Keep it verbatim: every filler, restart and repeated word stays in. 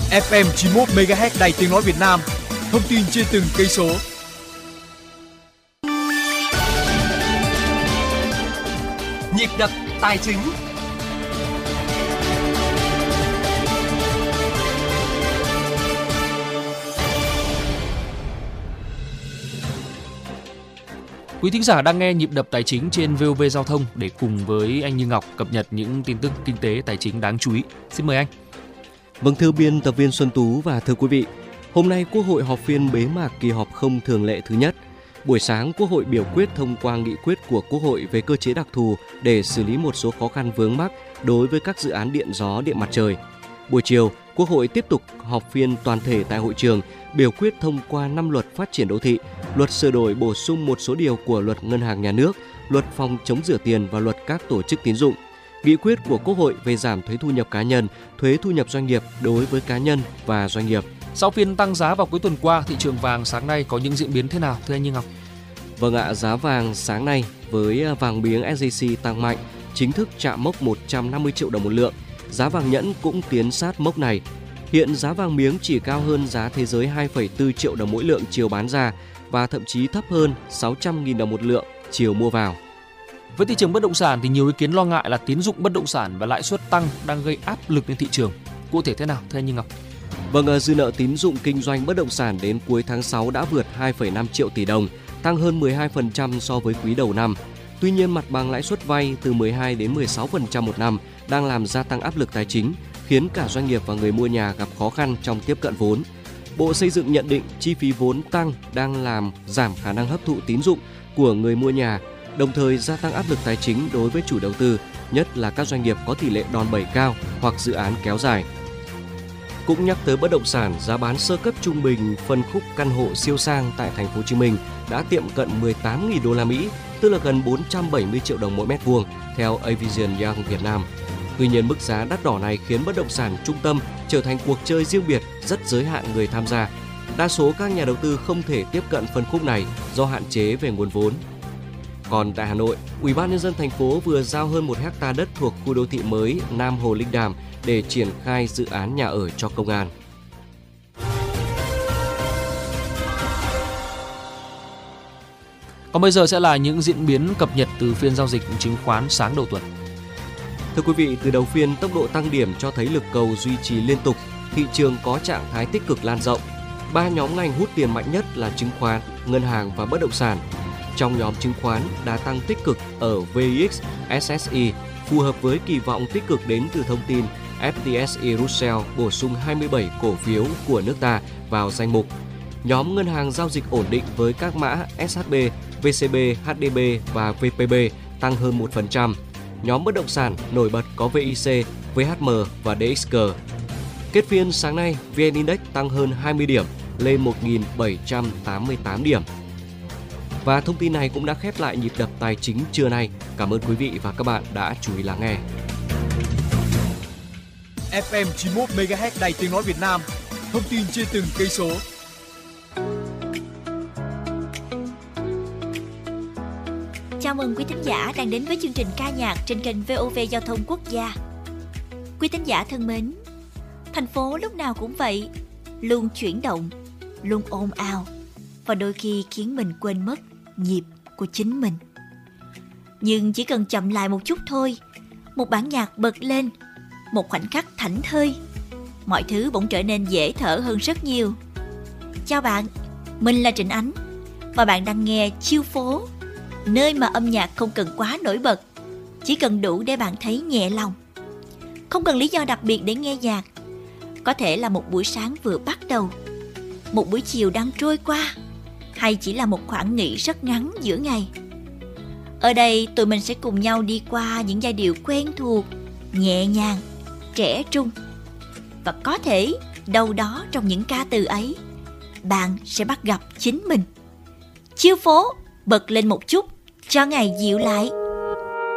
ép em chín mươi mốt mê ga héc Đài Tiếng nói Việt Nam. Thông tin trên từng cây số. Nhịp đập tài chính. Quý thính giả đang nghe Nhịp đập tài chính trên vê o vê Giao thông để cùng với anh Như Ngọc cập nhật những tin tức kinh tế tài chính đáng chú ý. Xin mời anh. Vâng, thưa biên tập viên Xuân Tú và thưa quý vị, hôm nay Quốc hội họp phiên bế mạc kỳ họp không thường lệ thứ nhất. Buổi sáng, Quốc hội biểu quyết thông qua nghị quyết của Quốc hội về cơ chế đặc thù để xử lý một số khó khăn vướng mắc đối với các dự án điện gió, điện mặt trời. Buổi chiều, Quốc hội tiếp tục họp phiên toàn thể tại hội trường, biểu quyết thông qua năm luật phát triển đô thị, luật sửa đổi bổ sung một số điều của luật ngân hàng nhà nước, luật phòng chống rửa tiền và luật các tổ chức tín dụng. Nghị quyết của Quốc hội về giảm thuế thu nhập cá nhân, thuế thu nhập doanh nghiệp đối với cá nhân và doanh nghiệp. Sau phiên tăng giá vào cuối tuần qua, thị trường vàng sáng nay có những diễn biến thế nào thưa anh Như Ngọc? Vâng ạ, giá vàng sáng nay với vàng miếng ét gi xê tăng mạnh, chính thức chạm mốc một trăm năm mươi triệu đồng một lượng. Giá vàng nhẫn cũng tiến sát mốc này. Hiện giá vàng miếng chỉ cao hơn giá thế giới hai phẩy bốn triệu đồng mỗi lượng chiều bán ra và thậm chí thấp hơn sáu trăm nghìn đồng một lượng chiều mua vào. Với thị trường bất động sản thì nhiều ý kiến lo ngại là tín dụng bất động sản và lãi suất tăng đang gây áp lực lên thị trường. Cụ thể thế nào thưa anh Như Ngọc? Vâng, dư nợ tín dụng kinh doanh bất động sản đến cuối tháng sáu đã vượt hai phẩy năm triệu tỷ đồng, tăng hơn mười hai phần trăm so với quý đầu năm. Tuy nhiên, mặt bằng lãi suất vay từ mười hai đến mười sáu phần trăm một năm đang làm gia tăng áp lực tài chính, khiến cả doanh nghiệp và người mua nhà gặp khó khăn trong tiếp cận vốn. Bộ Xây dựng nhận định chi phí vốn tăng đang làm giảm khả năng hấp thụ tín dụng của người mua nhà, đồng thời gia tăng áp lực tài chính đối với chủ đầu tư, nhất là các doanh nghiệp có tỷ lệ đòn bẩy cao hoặc dự án kéo dài. Cũng nhắc tới bất động sản, giá bán sơ cấp trung bình phân khúc căn hộ siêu sang tại thành phố Hồ Chí Minh đã tiệm cận mười tám nghìn đô la Mỹ, tức là gần bốn trăm bảy mươi triệu đồng mỗi mét vuông theo Avision Young Việt Nam. Tuy nhiên, mức giá đắt đỏ này khiến bất động sản trung tâm trở thành cuộc chơi riêng biệt, rất giới hạn người tham gia. Đa số các nhà đầu tư không thể tiếp cận phân khúc này do hạn chế về nguồn vốn. Còn tại Hà Nội, Ủy ban nhân dân thành phố vừa giao hơn một hectare đất thuộc khu đô thị mới Nam Hồ Linh Đàm để triển khai dự án nhà ở cho công an. Còn bây giờ sẽ là những diễn biến cập nhật từ phiên giao dịch chứng khoán sáng đầu tuần. Thưa quý vị, từ đầu phiên, tốc độ tăng điểm cho thấy lực cầu duy trì liên tục, thị trường có trạng thái tích cực lan rộng. Ba nhóm ngành hút tiền mạnh nhất là chứng khoán, ngân hàng và bất động sản. Trong nhóm chứng khoán, đà tăng tích cực ở vê i ích, ét ét i phù hợp với kỳ vọng tích cực đến từ thông tin ép tê ét e Russell bổ sung hai mươi bảy cổ phiếu của nước ta vào danh mục. Nhóm ngân hàng giao dịch ổn định với các mã ét hát bê, vê xê bê, hát đê bê và vê pê bê tăng hơn một phần trăm. Nhóm bất động sản nổi bật có vê i xê, vê hát em và đê ích giê. Kết phiên sáng nay, vê en Index tăng hơn hai mươi điểm, lên một nghìn bảy trăm tám mươi tám điểm. Và thông tin này cũng đã khép lại nhịp đập tài chính trưa nay. Cảm ơn quý vị và các bạn đã chú ý lắng nghe. ép em chín mươi mốt mê ga héc Đài Tiếng nói Việt Nam. Thông tin trên từng cây số. Chào mừng quý thính giả đang đến với chương trình ca nhạc trên kênh vê o vê Giao thông Quốc gia. Quý thính giả thân mến, thành phố lúc nào cũng vậy, luôn chuyển động, luôn ồn ào và đôi khi khiến mình quên mất nhịp của chính mình. Nhưng chỉ cần chậm lại một chút thôi, một bản nhạc bật lên, một khoảnh khắc thảnh thơi, mọi thứ bỗng trở nên dễ thở hơn rất nhiều. Chào bạn, mình là Trịnh Ánh và bạn đang nghe Chiêu Phố, nơi mà âm nhạc không cần quá nổi bật, chỉ cần đủ để bạn thấy nhẹ lòng. Không cần lý do đặc biệt để nghe nhạc, có thể là một buổi sáng vừa bắt đầu, một buổi chiều đang trôi qua, hay chỉ là một khoảng nghỉ rất ngắn giữa ngày. Ở đây tụi mình sẽ cùng nhau đi qua những giai điệu quen thuộc, nhẹ nhàng, trẻ trung. Và có thể đâu đó trong những ca từ ấy, bạn sẽ bắt gặp chính mình. Chiêu phố bật lên một chút cho ngày dịu lại.